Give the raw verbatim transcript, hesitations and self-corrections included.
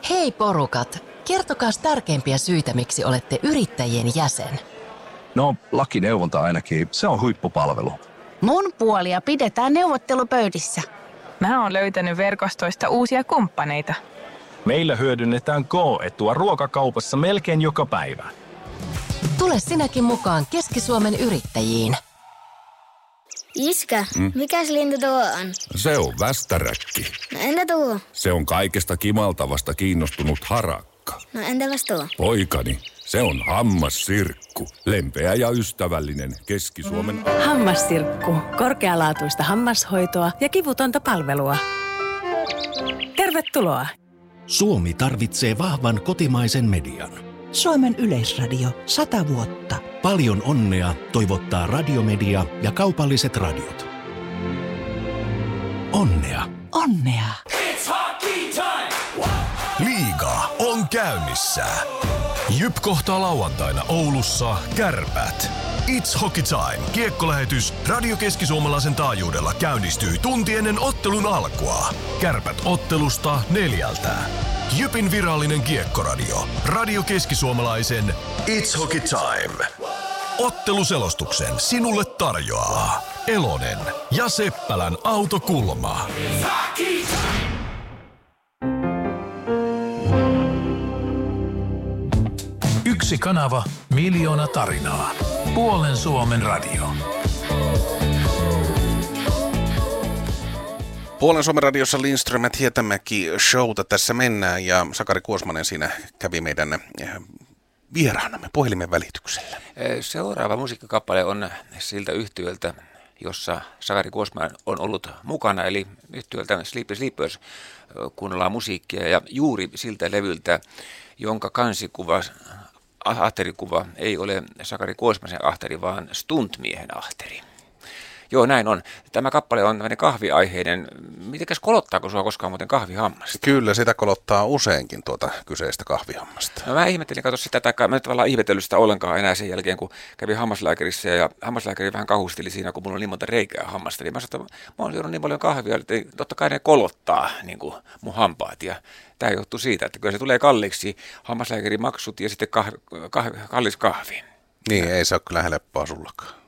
Hei porukat, kertokaas tärkeimpiä syitä, miksi olette yrittäjien jäsen. No, lakineuvonta ainakin, se on huippupalvelu. Mun puolia pidetään neuvottelupöydissä. Mä oon löytänyt verkostoista uusia kumppaneita. Meillä hyödynnetään K-etua ruokakaupassa melkein joka päivä. Tule sinäkin mukaan Keski-Suomen yrittäjiin. Iskä, mm? mikäs lintu tuo on? Se on västäräkki. No entä tuo? Se on kaikesta kimaltavasta kiinnostunut harakka. No entäpäs tuo? Poikani, se on hammassirkku. Lempeä ja ystävällinen Keski-Suomen... Hammassirkku. Korkealaatuista hammashoitoa ja kivutonta palvelua. Tervetuloa. Suomi tarvitsee vahvan kotimaisen median. Suomen Yleisradio. Sata vuotta. Paljon onnea toivottaa Radiomedia ja kaupalliset radiot. Onnea. Onnea. Liiga on käynnissä. Jyp kohtaa lauantaina Oulussa Kärpät. It's Hockey Time. Kiekkolähetys Radio Keski-Suomalaisen taajuudella käynnistyy tunti ennen ottelun alkua. Kärpät ottelusta neljältä. Jypin virallinen kiekkoradio. Radio Keski-Suomalaisen It's Hockey Time. Otteluselostuksen sinulle tarjoaa Elonen ja Seppälän Autokulma. Yksi kanava, miljoona tarinaa. Puolen Suomen radio. Puolen Suomen radiossa Lindström ja Hietamäki showta tässä mennään ja Sakari Kuosmanen siinä kävi meidän vieraanamme puhelimen välityksellä. Seuraava musiikkikappale on siltä yhtyöltä, jossa Sakari Kuosmanen on ollut mukana, eli yhtyöltä Sleepy Sleepers. Kuunnellaan musiikkia ja juuri siltä levyltä, jonka kansikuva, ahterikuva ei ole Sakari Kuosmasen ahteri, vaan stuntmiehen ahteri. Joo, näin on. Tämä kappale on tämmöinen kahviaiheinen. Mitenkäs kolottaako sua koskaan muuten kahvihammasta? Kyllä, sitä kolottaa useinkin tuota kyseistä kahvihammasta. No mä ihmettelin, katso sitä, tai mä en tavallaan ihmetellyt sitä ollenkaan enää sen jälkeen, kun kävin hammaslääkärissä ja hammaslääkäri vähän kahusteli siinä, kun mulla on niin monta reikää hammasta. Niin mä sanoin, että mä oon juonut niin paljon kahvia, että totta kai ne kolottaa niin kuin mun hampaat. Ja tämä johtuu siitä, että kyllä se tulee kalliiksi hammaslääkärimaksut ja sitten kah- kah- kallis kahvi. Niin, ei se ole kyllä helppoa sullakaan.